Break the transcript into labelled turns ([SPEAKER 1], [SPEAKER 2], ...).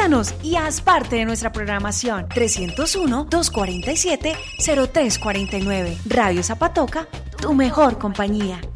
[SPEAKER 1] Llámanos y haz parte de nuestra programación. 301-247-0349. Radio Zapatoca, tu mejor compañía.